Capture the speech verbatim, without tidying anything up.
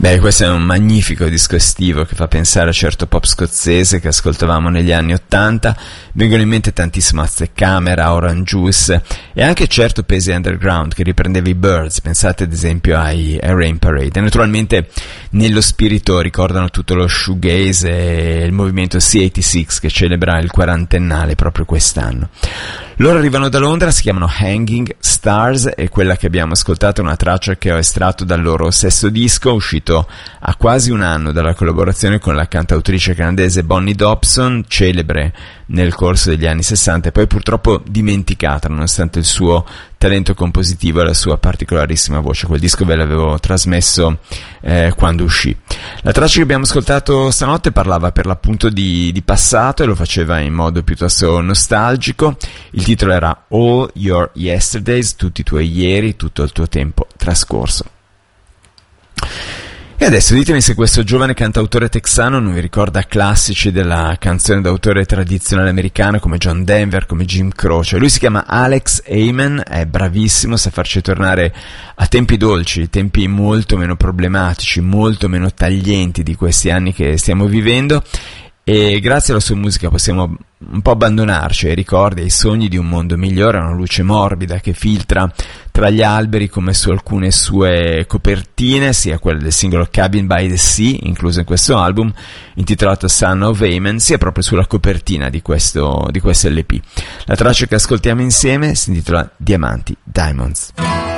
Beh, questo è un magnifico disco estivo che fa pensare a certo pop scozzese che ascoltavamo negli anni ottanta. Vengono in mente tantissimo Azteccamera, Orange Juice e anche certo pesi underground che riprendeva i Birds. Pensate ad esempio ai, ai Rain Parade. E naturalmente nello spirito ricordano tutto lo shoegaze e il movimento C ottantasei che celebra il quarantennale proprio quest'anno. Loro arrivano da Londra, si chiamano Hanging Stars e quella che abbiamo ascoltato è una traccia che ho estratto dal loro sesto disco, uscito a quasi un anno dalla collaborazione con la cantautrice canadese Bonnie Dobson, celebre nel corso degli anni sessanta e poi purtroppo dimenticata nonostante il suo talento compositivo e la sua particolarissima voce. Quel disco ve l'avevo trasmesso eh, quando uscì. La traccia che abbiamo ascoltato stanotte parlava per l'appunto di, di passato e lo faceva in modo piuttosto nostalgico. Il titolo era All Your Yesterdays, tutti i tuoi ieri, tutto il tuo tempo trascorso. E adesso ditemi se questo giovane cantautore texano non vi ricorda classici della canzone d'autore tradizionale americana come John Denver, come Jim Croce. Lui si chiama Alex Heyman, è bravissimo, sa farci tornare a tempi dolci, tempi molto meno problematici, molto meno taglienti di questi anni che stiamo vivendo. E grazie alla sua musica possiamo un po' abbandonarci ai ricordi, ai sogni di un mondo migliore, una luce morbida che filtra tra gli alberi come su alcune sue copertine, sia quella del singolo Cabin by the Sea, incluso in questo album, intitolato Son of Amen, sia proprio sulla copertina di questo, di questo L P. La traccia che ascoltiamo insieme si intitola Diamanti, Diamonds.